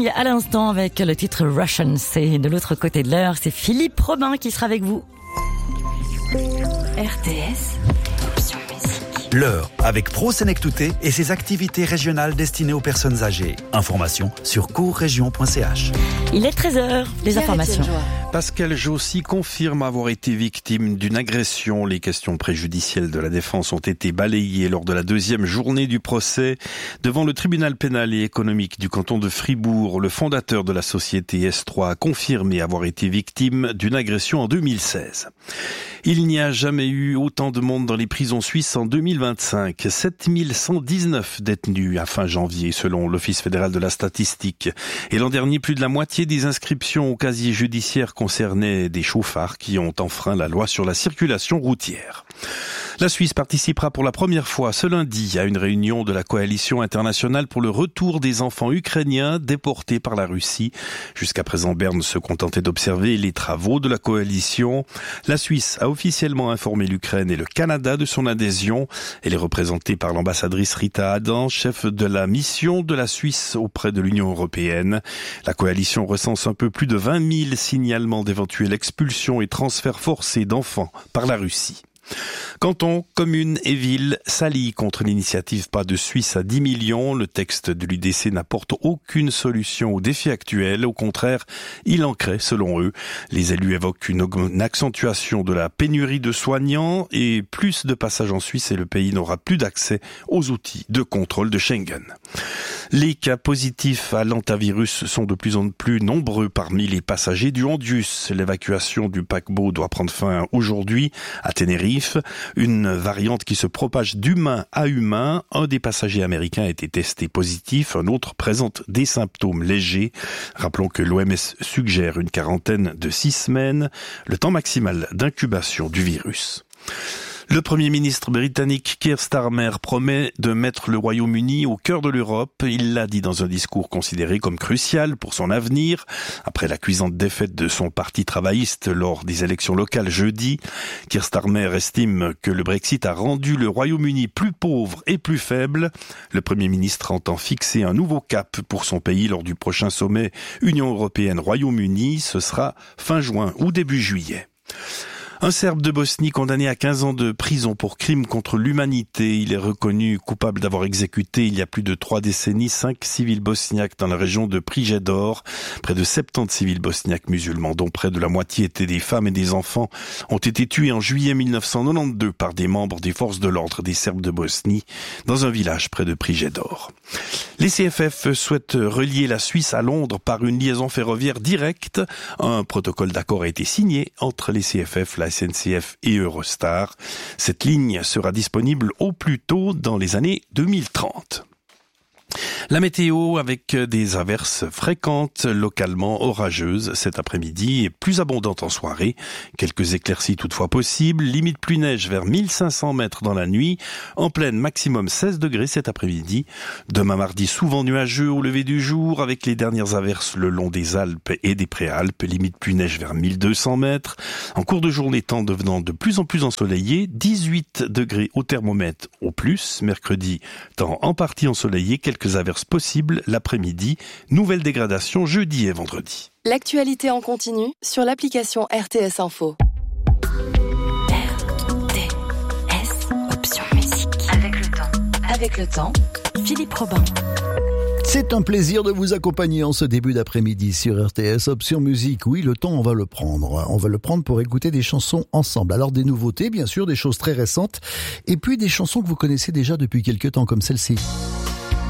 Young à l'instant avec le titre Russian. C'est de l'autre côté de l'heure, c'est Philippe Robin qui sera avec vous. RTS, option musique. L'heure avec Pro Senectouté et ses activités régionales destinées aux personnes âgées. Informations sur courregion.ch. Il est 13h, les informations. Pascal Jossy confirme avoir été victime d'une agression. Les questions préjudicielles de la défense ont été balayées lors de la deuxième journée du procès. Devant le tribunal pénal et économique du canton de Fribourg, le fondateur de la société S3 a confirmé avoir été victime d'une agression en 2016. Il n'y a jamais eu autant de monde dans les prisons suisses en 2025. 7119 détenus à fin janvier selon l'Office fédéral de la statistique. Et l'an dernier, plus de la moitié des inscriptions au casier judiciaire concernaient des chauffards qui ont enfreint la loi sur la circulation routière. La Suisse participera pour la première fois ce lundi à une réunion de la coalition internationale pour le retour des enfants ukrainiens déportés par la Russie. Jusqu'à présent, Berne se contentait d'observer les travaux de la coalition. La Suisse a officiellement informé l'Ukraine et le Canada de son adhésion. Elle est représentée par l'ambassadrice Rita Adam, chef de la mission de la Suisse auprès de l'Union européenne. La coalition recense un peu plus de 20 000 signalements d'éventuelles expulsions et transferts forcés d'enfants par la Russie. Cantons, communes et villes s'allient contre l'initiative Pas de Suisse à 10 millions. Le texte de l'UDC n'apporte aucune solution aux défis actuels. Au contraire, il en crée, selon eux. Les élus évoquent une accentuation de la pénurie de soignants et plus de passages en Suisse et le pays n'aura plus d'accès aux outils de contrôle de Schengen. Les cas positifs à l'hantavirus sont de plus en plus nombreux parmi les passagers du Hondius. L'évacuation du paquebot doit prendre fin aujourd'hui à Tenerife. Une variante qui se propage d'humain à humain. Un des passagers américains a été testé positif, un autre présente des symptômes légers. Rappelons que l'OMS suggère une quarantaine de 6 semaines, le temps maximal d'incubation du virus. Le Premier ministre britannique Keir Starmer promet de mettre le Royaume-Uni au cœur de l'Europe. Il l'a dit dans un discours considéré comme crucial pour son avenir. Après la cuisante défaite de son parti travailliste lors des élections locales jeudi, Keir Starmer estime que le Brexit a rendu le Royaume-Uni plus pauvre et plus faible. Le Premier ministre entend fixer un nouveau cap pour son pays lors du prochain sommet Union européenne-Royaume-Uni. Ce sera fin juin ou début juillet. Un Serbe de Bosnie condamné à 15 ans de prison pour crime contre l'humanité. Il est reconnu coupable d'avoir exécuté il y a plus de 3 décennies 5 civils bosniaques dans la région de Prijedor. Près de 70 civils bosniaques musulmans, dont près de la moitié étaient des femmes et des enfants, ont été tués en juillet 1992 par des membres des forces de l'ordre des Serbes de Bosnie dans un village près de Prijedor. Les CFF souhaitent relier la Suisse à Londres par une liaison ferroviaire directe. Un protocole d'accord a été signé entre les CFF, la SNCF et Eurostar. Cette ligne sera disponible au plus tôt dans les années 2030. La météo avec des averses fréquentes, localement orageuses cet après-midi et plus abondantes en soirée. Quelques éclaircies toutefois possibles. Limite pluie neige vers 1500 mètres dans la nuit. En pleine, maximum 16 degrés cet après-midi. Demain mardi, souvent nuageux au lever du jour avec les dernières averses le long des Alpes et des Préalpes. Limite pluie neige vers 1200 mètres. En cours de journée, temps devenant de plus en plus ensoleillé. 18 degrés au thermomètre au plus. Mercredi, temps en partie ensoleillé. Quelques averses possibles l'après-midi. Nouvelle dégradation jeudi et vendredi. L'actualité en continu sur l'application RTS Info. RTS, option musique. Avec le temps, Philippe Robin. C'est un plaisir de vous accompagner en ce début d'après-midi sur RTS Option Musique. Oui, le temps, on va le prendre. On va le prendre pour écouter des chansons ensemble. Alors des nouveautés, bien sûr, des choses très récentes. Et puis des chansons que vous connaissez déjà depuis quelques temps, comme celle-ci.